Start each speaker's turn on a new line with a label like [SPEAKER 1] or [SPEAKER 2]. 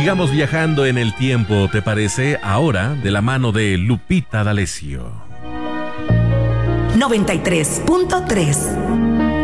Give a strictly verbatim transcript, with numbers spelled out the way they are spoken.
[SPEAKER 1] Sigamos viajando en el tiempo, ¿te parece? Ahora, de la mano de Lupita D'Alessio.
[SPEAKER 2] noventa y tres punto tres